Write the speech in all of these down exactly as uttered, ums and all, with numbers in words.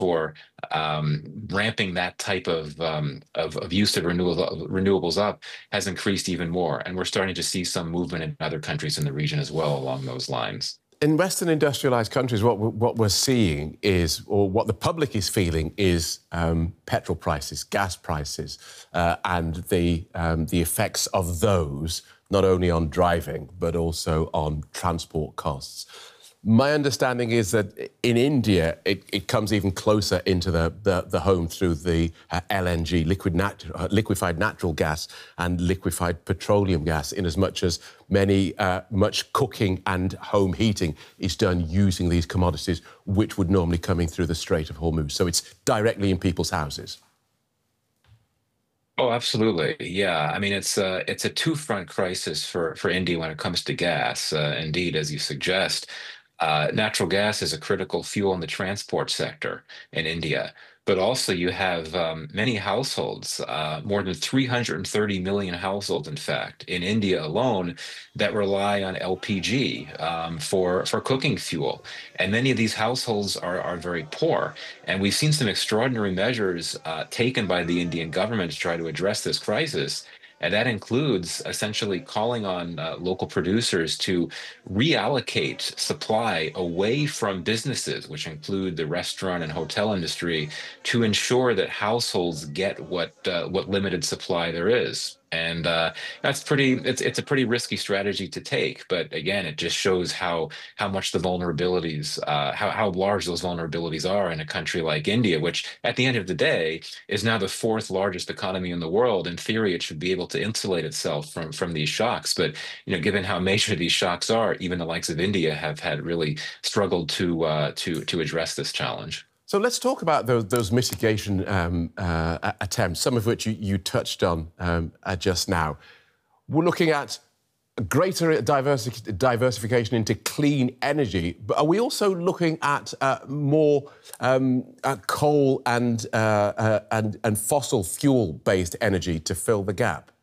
for um, ramping that type of, um, of of use of renewable, renewables up has increased even more, and we're starting to see some movement in other countries in the region as well along those lines. In Western industrialized countries, what, what we're seeing is, or what the public is feeling, is um, petrol prices, gas prices, uh, and the, um, the effects of those, not only on driving, but also on transport costs. My understanding is that in India, it, it comes even closer into the, the, the home through the uh, L N G, liquid nat uh, liquefied natural gas and liquefied petroleum gas, in as much as many, uh, much cooking and home heating is done using these commodities, which would normally come in through the Strait of Hormuz. So it's directly in people's houses. Oh, absolutely. Yeah. I mean, it's uh, it's a two-front crisis for for India when it comes to gas. Uh, indeed, as you suggest, uh, natural gas is a critical fuel in the transport sector in India. But also, you have um, many households, uh, more than three hundred thirty million households, in fact, in India alone, that rely on L P G um, for for cooking fuel. And many of these households are are very poor. And we've seen some extraordinary measures uh, taken by the Indian government to try to address this crisis. And that includes essentially calling on uh, local producers to reallocate supply away from businesses, which include the restaurant and hotel industry, to ensure that households get what uh, what limited supply there is. And uh, that's pretty. It's it's a pretty risky strategy to take. But again, it just shows how how much the vulnerabilities, uh, how how large those vulnerabilities are in a country like India, which at the end of the day is now the fourth largest economy in the world. In theory, it should be able to insulate itself from from these shocks. But you know, given how major these shocks are, even the likes of India have had really struggled to uh, to to address this challenge. So let's talk about those, those mitigation um, uh, attempts, some of which you, you touched on um, uh, just now. We're looking at greater diversi diversification into clean energy, but are we also looking at uh, more um, at coal and, uh, uh, and, and fossil fuel-based energy to fill the gap?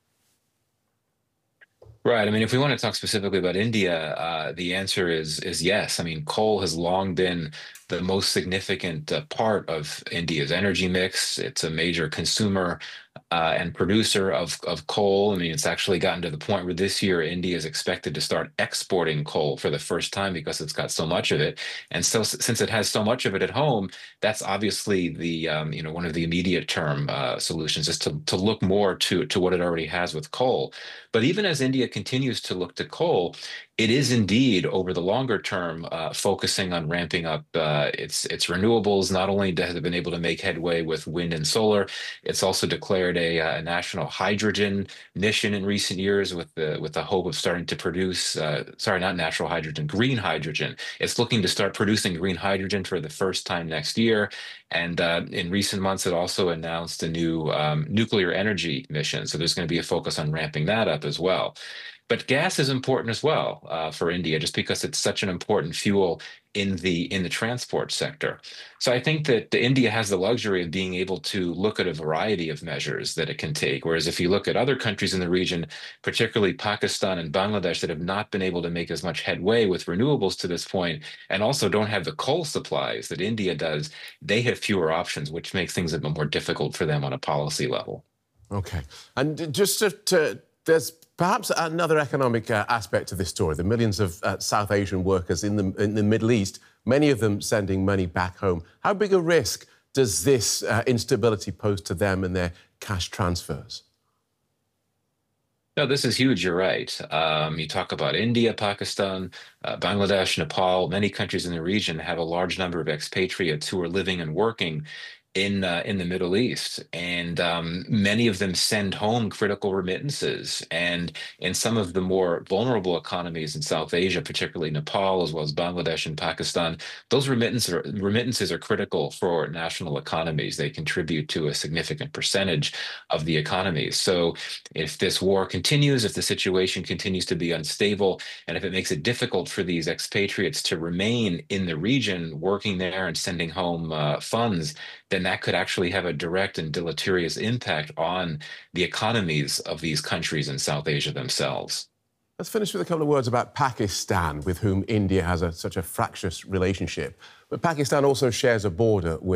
Right. I mean, if we want to talk specifically about India, uh, the answer is is yes. I mean, coal has long been the most significant uh, part of India's energy mix. It's a major consumer uh, and producer of of coal. I mean, it's actually gotten to the point where this year India is expected to start exporting coal for the first time because it's got so much of it. And so, since it has so much of it at home, that's obviously the um, you know one of the immediate term uh, solutions is to to look more to to what it already has with coal. But even as India continues to look to coal, it is indeed over the longer term uh, focusing on ramping up uh, its its renewables. Not only has it been able to make headway with wind and solar, it's also declared a, a national hydrogen mission in recent years with the with the hope of starting to produce uh, sorry, not natural hydrogen, green hydrogen. It's looking to start producing green hydrogen for the first time next year. And uh, in recent months, it also announced a new um, nuclear energy mission. So there's going to be a focus on ramping that up as well. But gas is important as well uh, for India, just because it's such an important fuel in the in the transport sector. So I think that India has the luxury of being able to look at a variety of measures that it can take. Whereas if you look at other countries in the region, particularly Pakistan and Bangladesh, that have not been able to make as much headway with renewables to this point, and also don't have the coal supplies that India does, they have fewer options, which makes things a bit more difficult for them on a policy level. OK. And just to, to there's perhaps another economic uh, aspect to this story. The millions of uh, South Asian workers in the, in the Middle East, many of them sending money back home. How big a risk does this uh, instability pose to them and their cash transfers? No, this is huge. You're right. Um, you talk about India, Pakistan, uh, Bangladesh, Nepal. Many countries in the region have a large number of expatriates who are living and working in uh, in the Middle East, and um, many of them send home critical remittances. And in some of the more vulnerable economies in South Asia, particularly Nepal, as well as Bangladesh and Pakistan, those remittances are, remittances are critical for national economies. They contribute to a significant percentage of the economies. So if this war continues, if the situation continues to be unstable, and if it makes it difficult for these expatriates to remain in the region, working there and sending home uh, funds, then that could actually have a direct and deleterious impact on the economies of these countries in South Asia themselves. Let's finish with a couple of words about Pakistan, with whom India has a, such a fractious relationship. But Pakistan also shares a border with